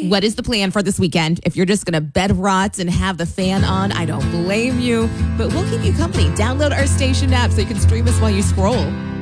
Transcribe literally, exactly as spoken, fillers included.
what is the plan for this weekend? If you're just going to bed rot and have the fan on, I don't blame you. But we'll keep you company. Download our station app so you can stream us while you scroll.